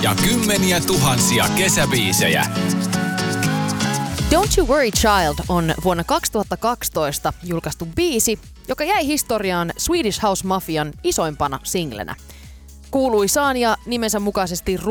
ja kymmeniä tuhansia kesäbiisejä. Don't You Worry Child on vuonna 2012 julkaistu biisi, joka jäi historiaan Swedish House Mafian isoimpana singlenä. Kuuluisaan ja nimensä mukaisesti